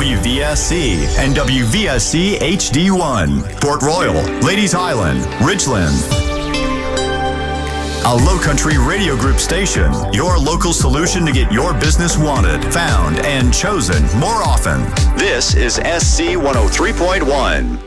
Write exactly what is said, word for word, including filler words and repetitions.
W V S C and W V S C H D one, Port Royal, Ladies Island, Ridgeland. A Low Country Radio Group station, your local solution to get your business wanted, found, and chosen more often. This is S C one oh three point one.